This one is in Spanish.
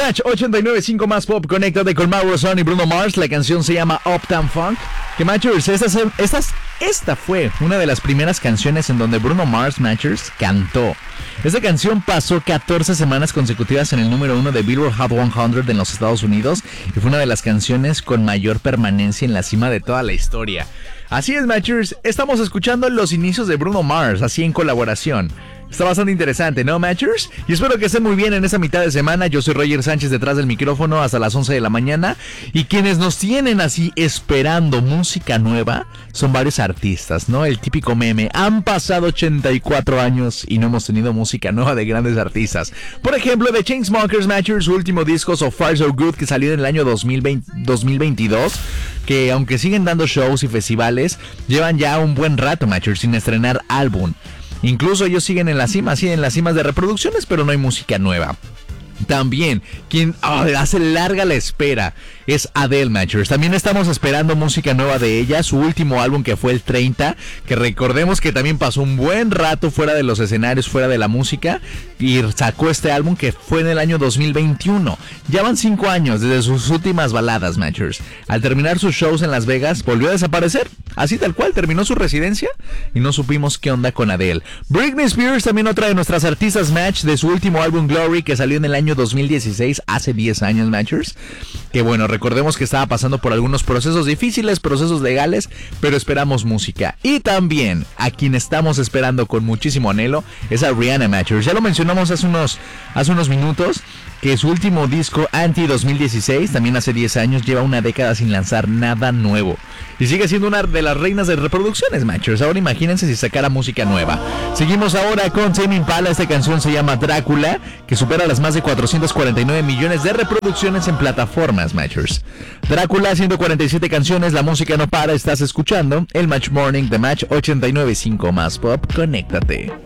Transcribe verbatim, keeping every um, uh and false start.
Match ochenta y nueve punto cinco más pop, conéctate con Mauro Son y Bruno Mars. La canción se llama Uptown Funk. Que Matchers, esta, esta, esta fue una de las primeras canciones en donde Bruno Mars, Matchers, cantó. Esta canción pasó catorce semanas consecutivas en el número uno de Billboard Hot cien en los Estados Unidos y fue una de las canciones con mayor permanencia en la cima de toda la historia. Así es, Matchers, estamos escuchando los inicios de Bruno Mars, así en colaboración. Está bastante interesante, ¿no, Matchers? Y espero que estén muy bien en esta mitad de semana. Yo soy Roger Sánchez detrás del micrófono hasta las once de la mañana. Y quienes nos tienen así esperando música nueva son varios artistas, ¿no? El típico meme. Han pasado ochenta y cuatro años y no hemos tenido música nueva de grandes artistas. Por ejemplo, The Chainsmokers, Matchers, su último disco So Far So Good, que salió en el año dos mil veinte, dos mil veintidós. Que aunque siguen dando shows y festivales, llevan ya un buen rato, Matchers, sin estrenar álbum. Incluso ellos siguen en la cima, siguen en las cimas de reproducciones, pero no hay música nueva. También, quien oh, hace larga la espera es Adele, Matchers. También estamos esperando música nueva de ella. Su último álbum, que fue el treinta, que recordemos que también pasó un buen rato fuera de los escenarios, fuera de la música, y sacó este álbum que fue en el año dos mil veintiuno. Ya van cinco años desde sus últimas baladas, Matchers. Al terminar sus shows en Las Vegas, volvió a desaparecer. Así tal cual, terminó su residencia y no supimos qué onda con Adele. Britney Spears, también otra de nuestras artistas, Match, de su último álbum Glory, que salió en el año dos mil dieciséis, hace diez años, Matchers. Que bueno, recordemos que estaba pasando por algunos procesos difíciles, procesos legales, pero esperamos música. Y también, a quien estamos esperando con muchísimo anhelo, es a Rihanna, Matchers. Ya lo mencionamos hace unos, hace unos minutos, que su último disco, Anti dos mil dieciséis, también hace diez años, lleva una década sin lanzar nada nuevo. Y sigue siendo una de las reinas de reproducciones, Matchers. Ahora imagínense si sacara música nueva. Seguimos ahora con Tame Impala. Esta canción se llama Drácula, que supera las más de cuatrocientos cuarenta y nueve millones de reproducciones en plataformas, Matchers. Drácula, ciento cuarenta y siete canciones, la música no para. Estás escuchando el Match Morning de Match ochenta y nueve punto cinco más pop. Conéctate.